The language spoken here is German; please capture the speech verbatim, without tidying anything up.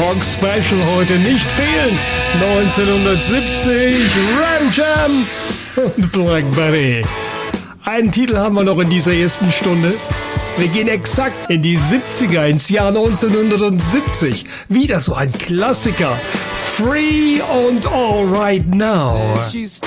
Rock Special heute nicht fehlen. neunzehnhundertsiebzig, Ram Jam und Black Betty. Einen Titel haben wir noch in dieser ersten Stunde. Wir gehen exakt in die siebziger, ins Jahr neunzehnhundertsiebzig. Wieder so ein Klassiker. Free and All Right Now. She's